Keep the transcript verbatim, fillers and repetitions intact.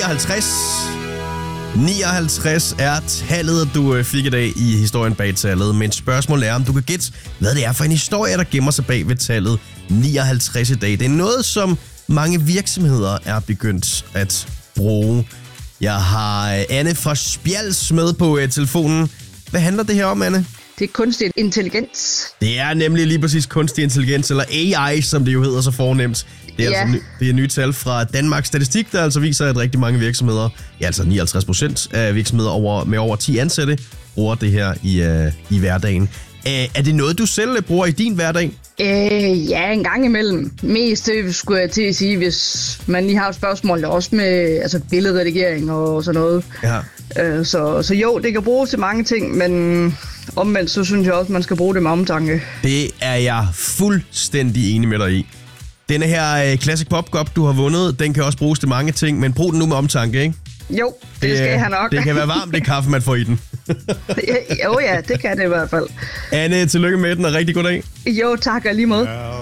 nioghalvtreds. nioghalvtreds er tallet, du fik i dag i historien bag tallet. Men spørgsmålet er, om du kan gætte, hvad det er for en historie, der gemmer sig bag ved tallet nioghalvtreds i dag. Det er noget, som mange virksomheder er begyndt at bruge. Jeg har Anne fra Spjals med på uh, telefonen. Hvad handler det her om, Anne? Det er kunstig intelligens. Det er nemlig lige præcis kunstig intelligens, eller A I, som det jo hedder så fornemt. Det er, ja. altså, det er nye tal fra Danmarks Statistik, der altså viser, at rigtig mange virksomheder, ja altså nioghalvtreds procent af virksomheder over, med over ti ansatte, bruger det her i, uh, i hverdagen. Uh, er det noget, du selv bruger i din hverdag? Øh, ja, en gang imellem. Mest det skulle jeg til at sige, hvis man lige har et spørgsmål, også med altså, billedredigering og sådan noget. Ja. Øh, så, så jo, det kan bruges til mange ting, men omvendt så synes jeg også, man skal bruge det med omtanke. Det er jeg fuldstændig enig med dig i. Denne her uh, Classic Pop Cup, du har vundet, den kan også bruges til mange ting, men brug den nu med omtanke, ikke? Jo, det, det skal jeg nok. Det kan være varmt, det kaffe, man får i den. Jo ja, det kan det i hvert fald. Anne, tillykke med den, og rigtig god dag. Jo, tak og lige måde.